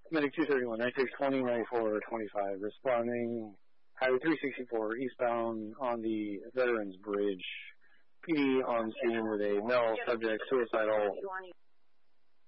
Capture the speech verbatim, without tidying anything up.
Medic two thirty-one, ninety-six twenty, ninety-four twenty-five, responding Highway three sixty-four eastbound on the Veterans Bridge. P D on scene with a male subject, suicidal,